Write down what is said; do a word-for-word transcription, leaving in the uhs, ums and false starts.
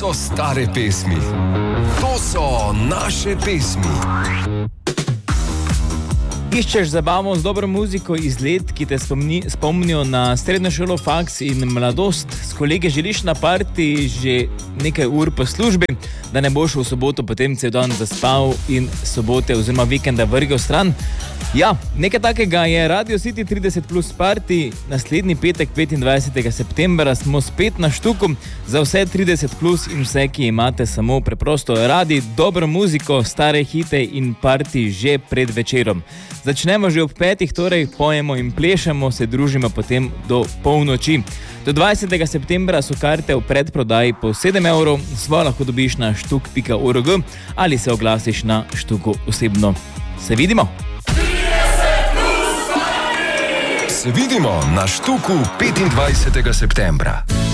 niso stare pesmi. To so naše pesmi. Iščeš zabavo z dobro muziko iz let, ki te spomni, spomnijo na srednjo šolo, faks in mladost. S kolege želiš na parti že nekaj ur po službi, da ne boš v soboto potem cel dan zaspal in sobote oziroma vikenda vrgel stran. Ja, nekaj takega je Radio City trideset plus party. Naslednji petek, petindvajsetega septembra, smo spet na štuku za vse trideset plus in vse, ki imate samo preprosto radi dobro muziko, stare hite in party že pred večerom. Začnemo že ob petih, torej pojemo in plešemo, se družimo potem do polnoči. Do dvajsetega septembra so karte v predprodaji po sedem evrov, svojo lahko dobiš na štuk pika org ali se oglasiš na štuku osebno. Se vidimo! Se vidimo na štuku petindvajsetega septembra.